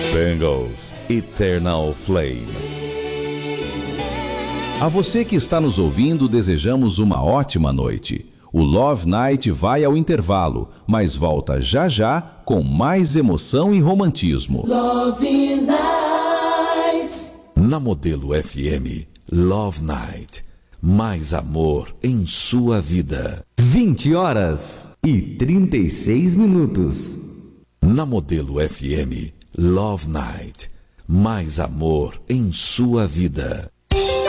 Bangles, Eternal Flame. A você que está nos ouvindo, desejamos uma ótima noite. O Love Night vai ao intervalo, mas volta já já com mais emoção e romantismo. Love Night. Na Modelo FM, Love Night. Mais amor em sua vida. 20h36. Na Modelo FM, Love Night. Mais amor em sua vida.